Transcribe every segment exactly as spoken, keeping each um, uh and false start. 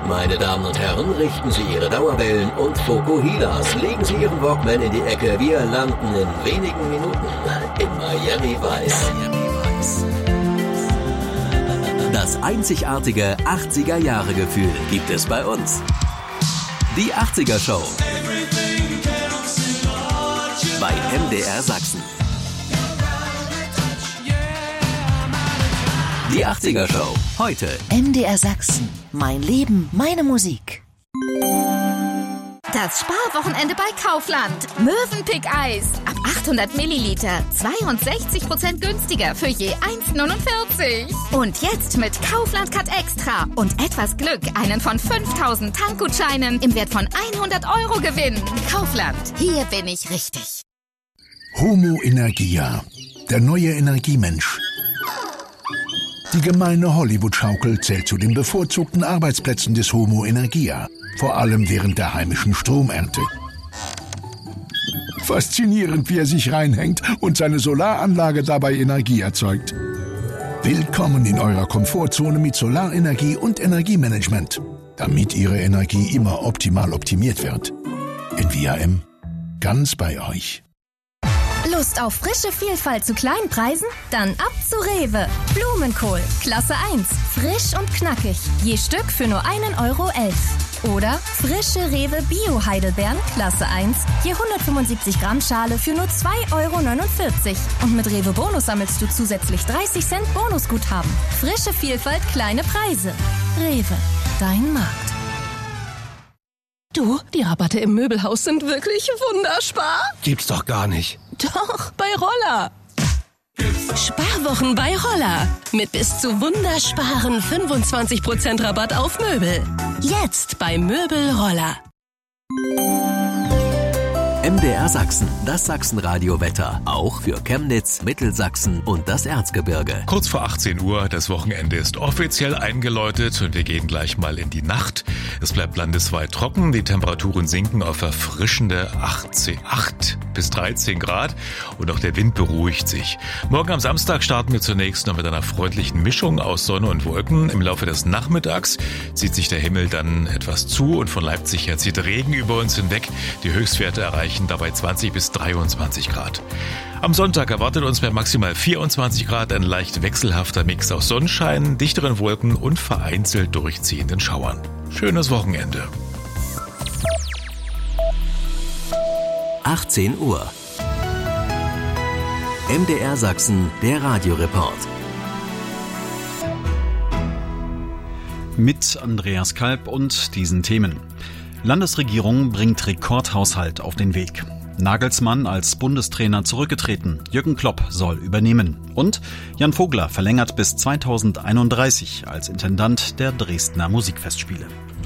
Meine Damen und Herren, richten Sie Ihre Dauerwellen und Fokuhilas. Legen Sie Ihren Walkman in die Ecke. Wir landen in wenigen Minuten in Miami Vice. Das einzigartige achtziger-Jahre-Gefühl gibt es bei uns. Die achtziger Show bei M D R Sachsen. Die achtziger Show. Heute. M D R Sachsen. Mein Leben, meine Musik. Das Sparwochenende bei Kaufland. Mövenpick-Eis. Ab achthundert Milliliter. zweiundsechzig Prozent günstiger für je eins Komma neunundvierzig. Und jetzt mit Kaufland Cut Extra und etwas Glück einen von fünftausend Tankgutscheinen im Wert von hundert Euro gewinnen. Kaufland. Hier bin ich richtig. Homo Energia. Der neue Energiemensch. Die gemeine Hollywood-Schaukel zählt zu den bevorzugten Arbeitsplätzen des Homo Energia, vor allem während der heimischen Stromernte. Faszinierend, wie er sich reinhängt und seine Solaranlage dabei Energie erzeugt. Willkommen in eurer Komfortzone mit Solarenergie und Energiemanagement, damit Ihre Energie immer optimal optimiert wird. In V A M, ganz bei euch. Lust auf frische Vielfalt zu kleinen Preisen? Dann ab zu Rewe. Blumenkohl, Klasse eins, frisch und knackig, je Stück für nur einen Euro elf. Oder frische Rewe Bio-Heidelbeeren, Klasse eins, je hundertfünfundsiebzig Gramm Schale für nur zwei Euro neunundvierzig. Und mit Rewe Bonus sammelst du zusätzlich dreißig Cent Bonusguthaben. Frische Vielfalt, kleine Preise. Rewe, dein Markt. Du, die Rabatte im Möbelhaus sind wirklich wunderspar. Gibt's doch gar nicht. Doch, bei Roller. Sparwochen bei Roller. Mit bis zu wundersparen fünfundzwanzig Prozent Rabatt auf Möbel. Jetzt bei Möbel Roller. M D R Sachsen, das Sachsenradio-Wetter. Auch für Chemnitz, Mittelsachsen und das Erzgebirge. Kurz vor achtzehn Uhr, das Wochenende ist offiziell eingeläutet und wir gehen gleich mal in die Nacht. Es bleibt landesweit trocken, die Temperaturen sinken auf erfrischende achtzehn, acht bis dreizehn Grad und auch der Wind beruhigt sich. Morgen am Samstag starten wir zunächst noch mit einer freundlichen Mischung aus Sonne und Wolken. Im Laufe des Nachmittags zieht sich der Himmel dann etwas zu und von Leipzig her zieht Regen über uns hinweg. Die Höchstwerte erreichen dabei zwanzig bis dreiundzwanzig Grad. Am Sonntag erwartet uns bei maximal vierundzwanzig Grad ein leicht wechselhafter Mix aus Sonnenschein, dichteren Wolken und vereinzelt durchziehenden Schauern. Schönes Wochenende. achtzehn Uhr. M D R Sachsen, der Radioreport. Mit Andreas Kalb und diesen Themen. Landesregierung bringt Rekordhaushalt auf den Weg. Nagelsmann als Bundestrainer zurückgetreten. Jürgen Klopp soll übernehmen. Und Jan Vogler verlängert bis zweitausendeinunddreißig als Intendant der Dresdner Musikfestspiele.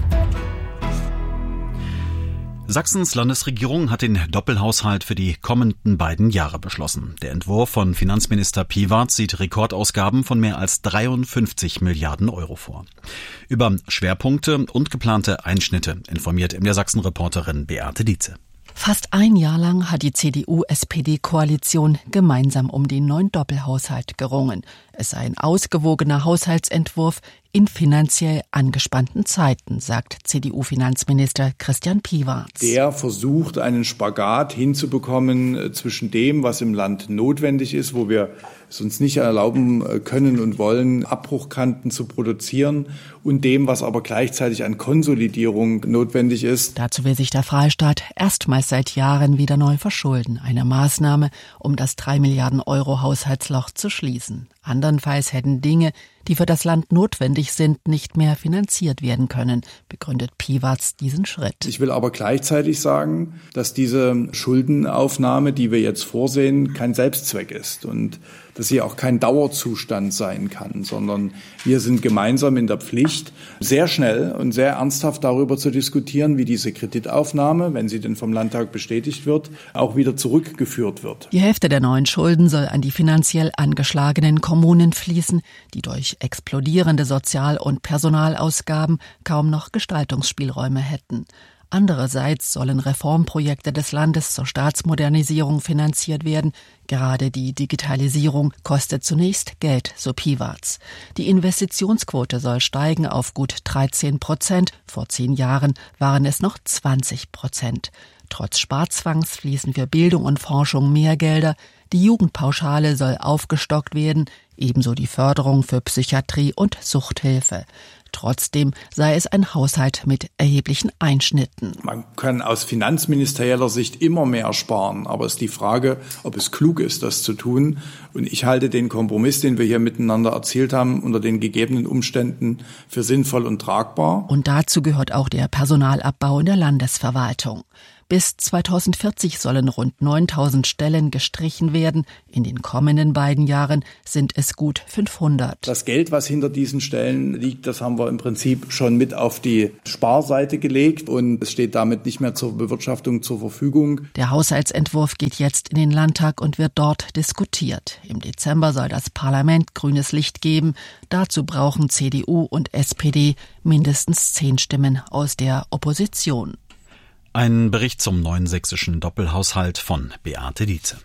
Sachsens Landesregierung hat den Doppelhaushalt für die kommenden beiden Jahre beschlossen. Der Entwurf von Finanzminister Piwarz sieht Rekordausgaben von mehr als dreiundfünfzig Milliarden Euro vor. Über Schwerpunkte und geplante Einschnitte informiert M D R Sachsen-Reporterin Beate Dietze. Fast ein Jahr lang hat die C D U-S P D-Koalition gemeinsam um den neuen Doppelhaushalt gerungen. Es sei ein ausgewogener Haushaltsentwurf in finanziell angespannten Zeiten, sagt C D U-Finanzminister Christian Piwarz. Der versucht, einen Spagat hinzubekommen zwischen dem, was im Land notwendig ist, wo wir es uns nicht erlauben können und wollen, Abbruchkanten zu produzieren, und dem, was aber gleichzeitig an Konsolidierung notwendig ist. Dazu will sich der Freistaat erstmals seit Jahren wieder neu verschulden. Eine Maßnahme, um das drei Milliarden Euro Haushaltsloch zu schließen. Andernfalls hätten Dinge, die für das Land notwendig sind, nicht mehr finanziert werden können, begründet Piwarz diesen Schritt. Ich will aber gleichzeitig sagen, dass diese Schuldenaufnahme, die wir jetzt vorsehen, kein Selbstzweck ist und dass sie auch kein Dauerzustand sein kann, sondern wir sind gemeinsam in der Pflicht, sehr schnell und sehr ernsthaft darüber zu diskutieren, wie diese Kreditaufnahme, wenn sie denn vom Landtag bestätigt wird, auch wieder zurückgeführt wird. Die Hälfte der neuen Schulden soll an die finanziell angeschlagenen Kommunen fließen, die durch explodierende Sozial- und Personalausgaben kaum noch Gestaltungsspielräume hätten. Andererseits sollen Reformprojekte des Landes zur Staatsmodernisierung finanziert werden. Gerade die Digitalisierung kostet zunächst Geld, so Piwarz. Die Investitionsquote soll steigen auf gut dreizehn Prozent. Vor zehn Jahren waren es noch zwanzig Prozent. Trotz Sparzwangs fließen für Bildung und Forschung mehr Gelder. Die Jugendpauschale soll aufgestockt werden, ebenso die Förderung für Psychiatrie und Suchthilfe. Trotzdem sei es ein Haushalt mit erheblichen Einschnitten. Man kann aus finanzministerieller Sicht immer mehr sparen, aber es ist die Frage, ob es klug ist, das zu tun. Und ich halte den Kompromiss, den wir hier miteinander erzielt haben, unter den gegebenen Umständen für sinnvoll und tragbar. Und dazu gehört auch der Personalabbau in der Landesverwaltung. Bis zweitausendvierzig sollen rund neuntausend Stellen gestrichen werden. In den kommenden beiden Jahren sind es gut fünfhundert. Das Geld, was hinter diesen Stellen liegt, das haben wir im Prinzip schon mit auf die Sparseite gelegt und es steht damit nicht mehr zur Bewirtschaftung zur Verfügung. Der Haushaltsentwurf geht jetzt in den Landtag und wird dort diskutiert. Im Dezember soll das Parlament grünes Licht geben. Dazu brauchen C D U und S P D mindestens zehn Stimmen aus der Opposition. Ein Bericht zum neuen sächsischen Doppelhaushalt von Beate Dietze.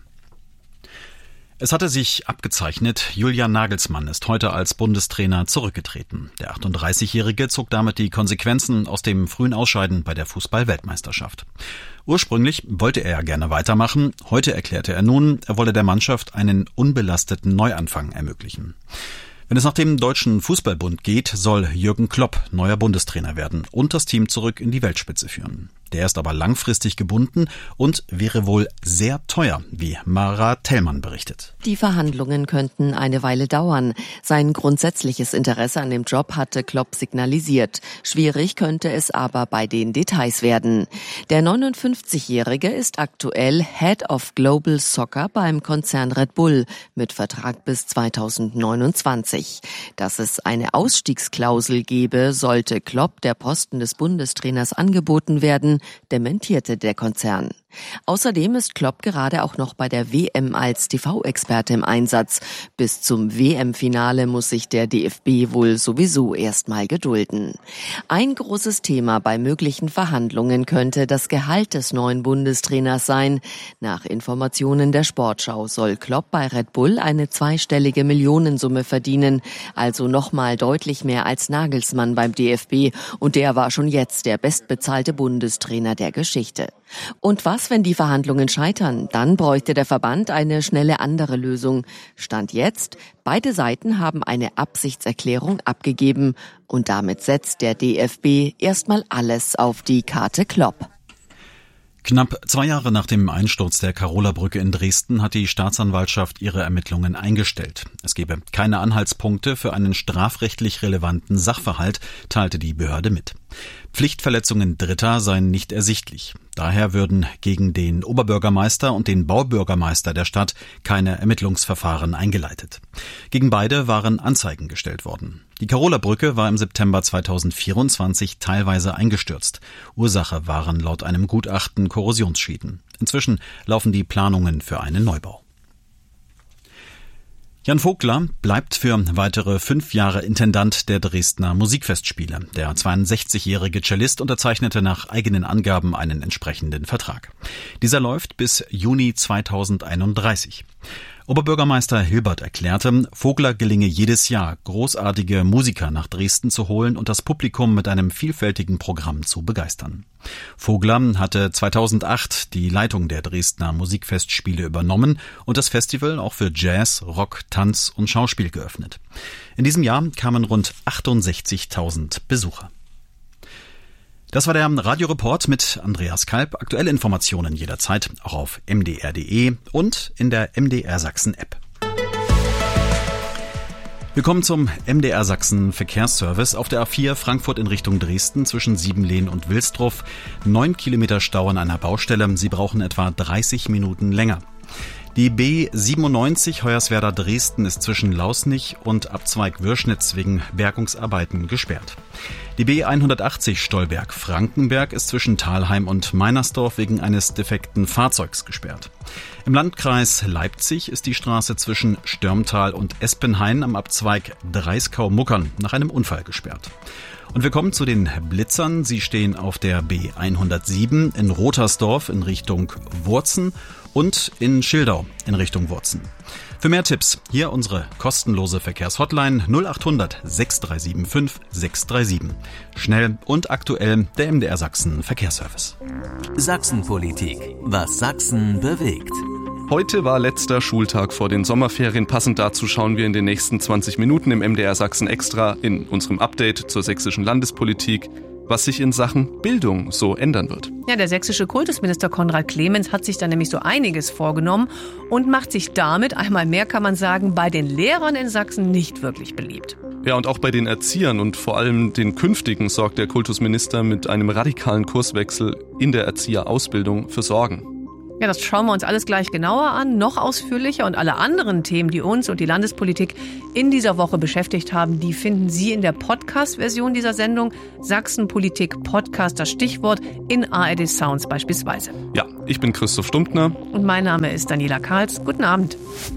Es hatte sich abgezeichnet, Julian Nagelsmann ist heute als Bundestrainer zurückgetreten. Der achtunddreißigjährige zog damit die Konsequenzen aus dem frühen Ausscheiden bei der Fußball-Weltmeisterschaft. Ursprünglich wollte er ja gerne weitermachen. Heute erklärte er nun, er wolle der Mannschaft einen unbelasteten Neuanfang ermöglichen. Wenn es nach dem Deutschen Fußballbund geht, soll Jürgen Klopp neuer Bundestrainer werden und das Team zurück in die Weltspitze führen. Der ist aber langfristig gebunden und wäre wohl sehr teuer, wie Mara Tellmann berichtet. Die Verhandlungen könnten eine Weile dauern. Sein grundsätzliches Interesse an dem Job hatte Klopp signalisiert. Schwierig könnte es aber bei den Details werden. Der neunundfünfzigjährige ist aktuell Head of Global Soccer beim Konzern Red Bull mit Vertrag bis zweitausendneunundzwanzig. Dass es eine Ausstiegsklausel gebe, sollte Klopp der Posten des Bundestrainers angeboten werden, dementierte der Konzern. Außerdem ist Klopp gerade auch noch bei der W M als T V-Experte im Einsatz. Bis zum W M-Finale muss sich der D F B wohl sowieso erstmal gedulden. Ein großes Thema bei möglichen Verhandlungen könnte das Gehalt des neuen Bundestrainers sein. Nach Informationen der Sportschau soll Klopp bei Red Bull eine zweistellige Millionensumme verdienen, also nochmal deutlich mehr als Nagelsmann beim D F B. Und der war schon jetzt der bestbezahlte Bundestrainer der Geschichte. Und was, wenn die Verhandlungen scheitern? Dann bräuchte der Verband eine schnelle andere Lösung. Stand jetzt, beide Seiten haben eine Absichtserklärung abgegeben und damit setzt der D F B erstmal alles auf die Karte Klopp. Knapp zwei Jahre nach dem Einsturz der Karola-Brücke in Dresden hat die Staatsanwaltschaft ihre Ermittlungen eingestellt. Es gebe keine Anhaltspunkte für einen strafrechtlich relevanten Sachverhalt, teilte die Behörde mit. Pflichtverletzungen Dritter seien nicht ersichtlich. Daher würden gegen den Oberbürgermeister und den Baubürgermeister der Stadt keine Ermittlungsverfahren eingeleitet. Gegen beide waren Anzeigen gestellt worden. Die Karola-Brücke war im September zweitausendvierundzwanzig teilweise eingestürzt. Ursache waren laut einem Gutachten Korrosionsschäden. Inzwischen laufen die Planungen für einen Neubau. Jan Vogler bleibt für weitere fünf Jahre Intendant der Dresdner Musikfestspiele. Der zweiundsechzigjährige Cellist unterzeichnete nach eigenen Angaben einen entsprechenden Vertrag. Dieser läuft bis Juni zweitausendeinunddreißig. Oberbürgermeister Hilbert erklärte, Vogler gelinge jedes Jahr, großartige Musiker nach Dresden zu holen und das Publikum mit einem vielfältigen Programm zu begeistern. Vogler hatte zweitausendacht die Leitung der Dresdner Musikfestspiele übernommen und das Festival auch für Jazz, Rock, Tanz und Schauspiel geöffnet. In diesem Jahr kamen rund achtundsechzigtausend Besucher. Das war der Radioreport mit Andreas Kalb. Aktuelle Informationen jederzeit auch auf m d r punkt d e und in der M D R Sachsen App. Willkommen zum M D R Sachsen Verkehrsservice auf der A vier Frankfurt in Richtung Dresden zwischen Siebenlehn und Wilsdruff. Neun Kilometer Stau an einer Baustelle. Sie brauchen etwa dreißig Minuten länger. Die B siebenundneunzig Hoyerswerda-Dresden ist zwischen Lausnich und Abzweig Würschnitz wegen Bergungsarbeiten gesperrt. Die B hundertachtzig Stolberg-Frankenberg ist zwischen Thalheim und Meinersdorf wegen eines defekten Fahrzeugs gesperrt. Im Landkreis Leipzig ist die Straße zwischen Störmtal und Espenhain am Abzweig Dreiskau-Muckern nach einem Unfall gesperrt. Und wir kommen zu den Blitzern. Sie stehen auf der B hundertsieben in Rotersdorf in Richtung Wurzen und in Schildau in Richtung Wurzen. Für mehr Tipps hier unsere kostenlose Verkehrshotline null acht hundert sechs drei sieben fünf sechs drei sieben. Schnell und aktuell der M D R Sachsen Verkehrsservice. Sachsenpolitik. Was Sachsen bewegt. Heute war letzter Schultag vor den Sommerferien. Passend dazu schauen wir in den nächsten zwanzig Minuten im M D R Sachsen Extra in unserem Update zur sächsischen Landespolitik, was sich in Sachen Bildung so ändern wird. Ja, der sächsische Kultusminister Konrad Clemens hat sich da nämlich so einiges vorgenommen und macht sich damit, einmal mehr kann man sagen, bei den Lehrern in Sachsen nicht wirklich beliebt. Ja, und auch bei den Erziehern und vor allem den Künftigen sorgt der Kultusminister mit einem radikalen Kurswechsel in der Erzieherausbildung für Sorgen. Ja, das schauen wir uns alles gleich genauer an, noch ausführlicher, und alle anderen Themen, die uns und die Landespolitik in dieser Woche beschäftigt haben, die finden Sie in der Podcast-Version dieser Sendung. Sachsenpolitik Podcast, das Stichwort in A R D Sounds beispielsweise. Ja, ich bin Christoph Stumptner. Und mein Name ist Daniela Karls. Guten Abend.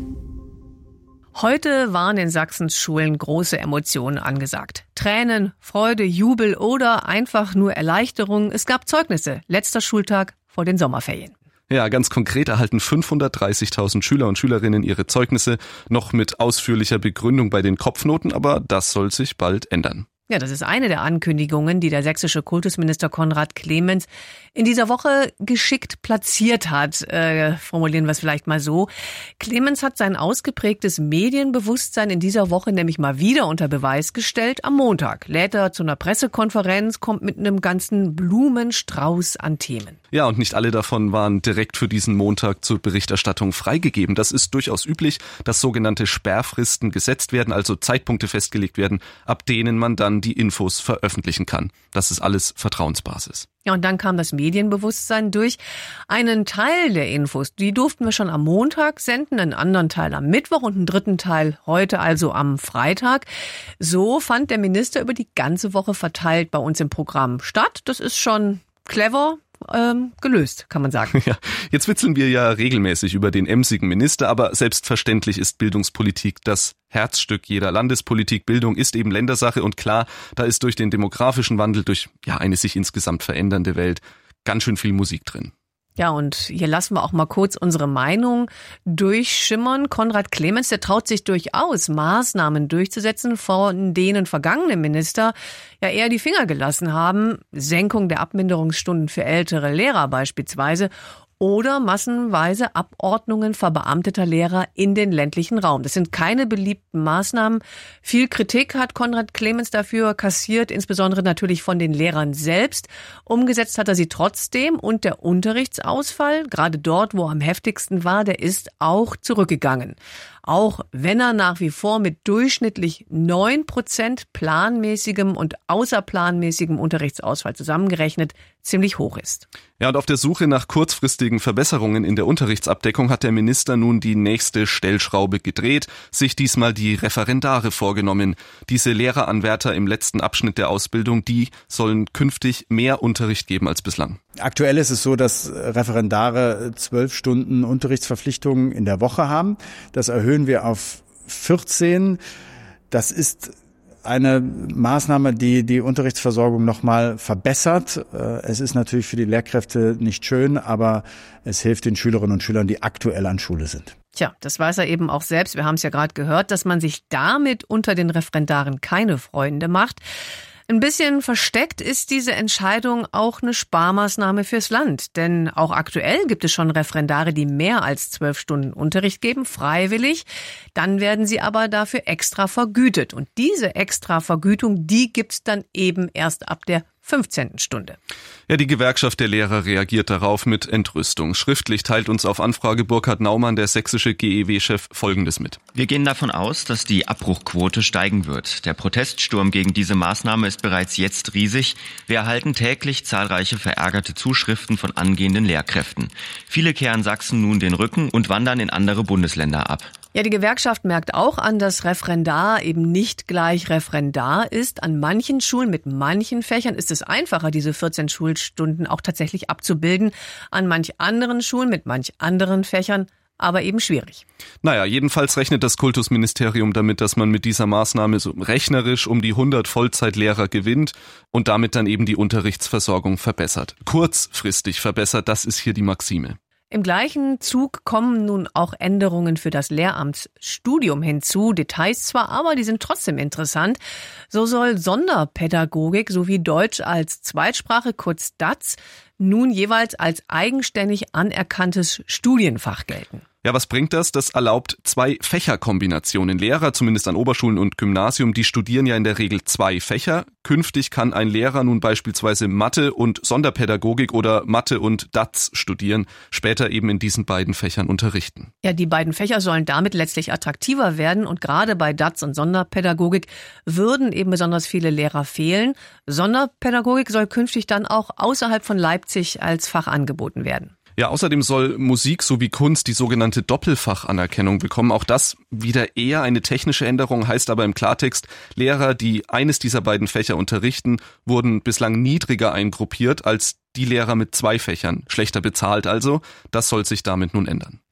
Heute waren in Sachsens Schulen große Emotionen angesagt. Tränen, Freude, Jubel oder einfach nur Erleichterung. Es gab Zeugnisse. Letzter Schultag vor den Sommerferien. Ja, ganz konkret erhalten fünfhundertdreißigtausend Schüler und Schülerinnen ihre Zeugnisse, noch mit ausführlicher Begründung bei den Kopfnoten, aber das soll sich bald ändern. Ja, das ist eine der Ankündigungen, die der sächsische Kultusminister Konrad Clemens in dieser Woche geschickt platziert hat. Äh, formulieren wir es vielleicht mal so. Clemens hat sein ausgeprägtes Medienbewusstsein in dieser Woche nämlich mal wieder unter Beweis gestellt. Am Montag lädt er zu einer Pressekonferenz, kommt mit einem ganzen Blumenstrauß an Themen. Ja, und nicht alle davon waren direkt für diesen Montag zur Berichterstattung freigegeben. Das ist durchaus üblich, dass sogenannte Sperrfristen gesetzt werden, also Zeitpunkte festgelegt werden, ab denen man dann die Infos veröffentlichen kann. Das ist alles Vertrauensbasis. Ja, und dann kam das Medienbewusstsein durch. Einen Teil der Infos, die durften wir schon am Montag senden, einen anderen Teil am Mittwoch und einen dritten Teil heute, also am Freitag. So fand der Minister über die ganze Woche verteilt bei uns im Programm statt. Das ist schon clever. Ähm, gelöst, kann man sagen. Ja, jetzt witzeln wir ja regelmäßig über den emsigen Minister, aber selbstverständlich ist Bildungspolitik das Herzstück jeder Landespolitik. Bildung ist eben Ländersache und klar, da ist durch den demografischen Wandel, durch ja eine sich insgesamt verändernde Welt ganz schön viel Musik drin. Ja, und hier lassen wir auch mal kurz unsere Meinung durchschimmern. Konrad Clemens, der traut sich durchaus, Maßnahmen durchzusetzen, von denen vergangene Minister ja eher die Finger gelassen haben. Senkung der Abminderungsstunden für ältere Lehrer beispielsweise. Oder massenweise Abordnungen verbeamteter Lehrer in den ländlichen Raum. Das sind keine beliebten Maßnahmen. Viel Kritik hat Konrad Clemens dafür kassiert, insbesondere natürlich von den Lehrern selbst. Umgesetzt hat er sie trotzdem und der Unterrichtsausfall, gerade dort, wo er am heftigsten war, der ist auch zurückgegangen. Auch wenn er nach wie vor mit durchschnittlich neun Prozent planmäßigem und außerplanmäßigem Unterrichtsausfall zusammengerechnet ziemlich hoch ist. Ja, und auf der Suche nach kurzfristigen Verbesserungen in der Unterrichtsabdeckung hat der Minister nun die nächste Stellschraube gedreht, sich diesmal die Referendare vorgenommen. Diese Lehreranwärter im letzten Abschnitt der Ausbildung, die sollen künftig mehr Unterricht geben als bislang. Aktuell ist es so, dass Referendare zwölf Stunden Unterrichtsverpflichtungen in der Woche haben. Das erhöhen wir auf vierzehn. Das ist eine Maßnahme, die die Unterrichtsversorgung nochmal verbessert. Es ist natürlich für die Lehrkräfte nicht schön, aber es hilft den Schülerinnen und Schülern, die aktuell an Schule sind. Tja, das weiß er eben auch selbst. Wir haben es ja gerade gehört, dass man sich damit unter den Referendaren keine Freunde macht. Ein bisschen versteckt ist diese Entscheidung auch eine Sparmaßnahme fürs Land. Denn auch aktuell gibt es schon Referendare, die mehr als zwölf Stunden Unterricht geben, freiwillig. Dann werden sie aber dafür extra vergütet. Und diese extra Vergütung, die gibt's dann eben erst ab der fünfzehnten Stunde. Ja, die Gewerkschaft der Lehrer reagiert darauf mit Entrüstung. Schriftlich teilt uns auf Anfrage Burkhard Naumann, der sächsische G E W-Chef, Folgendes mit. Wir gehen davon aus, dass die Abbruchquote steigen wird. Der Proteststurm gegen diese Maßnahme ist bereits jetzt riesig. Wir erhalten täglich zahlreiche verärgerte Zuschriften von angehenden Lehrkräften. Viele kehren Sachsen nun den Rücken und wandern in andere Bundesländer ab. Ja, die Gewerkschaft merkt auch an, dass Referendar eben nicht gleich Referendar ist. An manchen Schulen mit manchen Fächern ist es einfacher, diese vierzehn Schulstunden auch tatsächlich abzubilden. An manch anderen Schulen mit manch anderen Fächern aber eben schwierig. Naja, jedenfalls rechnet das Kultusministerium damit, dass man mit dieser Maßnahme so rechnerisch um die hundert Vollzeitlehrer gewinnt und damit dann eben die Unterrichtsversorgung verbessert. Kurzfristig verbessert, das ist hier die Maxime. Im gleichen Zug kommen nun auch Änderungen für das Lehramtsstudium hinzu. Details zwar, aber die sind trotzdem interessant. So soll Sonderpädagogik sowie Deutsch als Zweitsprache, kurz D A Z, nun jeweils als eigenständig anerkanntes Studienfach gelten. Ja, was bringt das? Das erlaubt zwei Fächerkombinationen. Lehrer, zumindest an Oberschulen und Gymnasium, die studieren ja in der Regel zwei Fächer. Künftig kann ein Lehrer nun beispielsweise Mathe und Sonderpädagogik oder Mathe und D A Z studieren, später eben in diesen beiden Fächern unterrichten. Ja, die beiden Fächer sollen damit letztlich attraktiver werden und gerade bei D A Z und Sonderpädagogik würden eben besonders viele Lehrer fehlen. Sonderpädagogik soll künftig dann auch außerhalb von Leipzig als Fach angeboten werden. Ja, außerdem soll Musik sowie Kunst die sogenannte Doppelfachanerkennung bekommen. Auch das wieder eher eine technische Änderung, heißt aber im Klartext, Lehrer, die eines dieser beiden Fächer unterrichten, wurden bislang niedriger eingruppiert als die Lehrer mit zwei Fächern. Schlechter bezahlt also. Das soll sich damit nun ändern.